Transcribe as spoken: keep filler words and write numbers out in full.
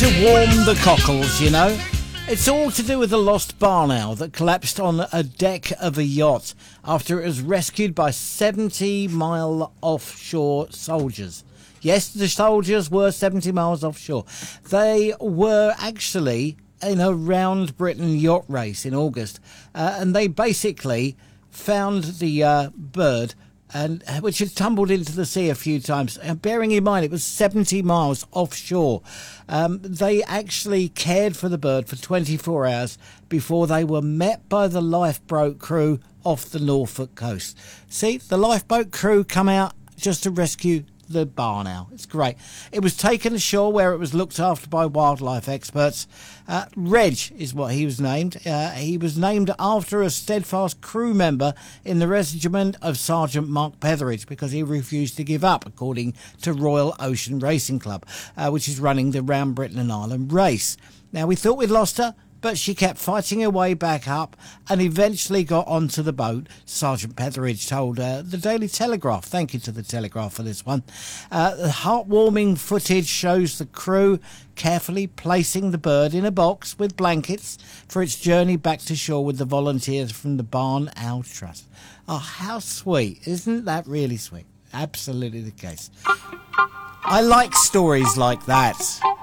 To warm the cockles, you know. It's all to do with a lost barn owl that collapsed on a deck of a yacht after it was rescued by seventy mile offshore soldiers. Yes, the soldiers were seventy miles offshore. They were actually in a round Britain yacht race in August, uh, and they basically found the uh, bird, and which had tumbled into the sea a few times. And bearing in mind it was seventy miles offshore, um, they actually cared for the bird for twenty-four hours before they were met by the lifeboat crew off the Norfolk coast. See, the lifeboat crew come out just to rescue the barn owl. It's great. It was taken ashore where it was looked after by wildlife experts. Uh, Reg is what he was named. Uh, he was named after a steadfast crew member in the regiment of Sergeant Mark Petheridge because he refused to give up, according to Royal Ocean Racing Club, uh, which is running the Round Britain and Ireland race. Now, we thought we'd lost her, but she kept fighting her way back up and eventually got onto the boat, Sergeant Petheridge told uh, the Daily Telegraph. Thank you to the Telegraph for this one. Uh, the heartwarming footage shows the crew carefully placing the bird in a box with blankets for its journey back to shore with the volunteers from the Barn Owl Trust. Oh, how sweet. Isn't that really sweet? Absolutely the case. I like stories like that.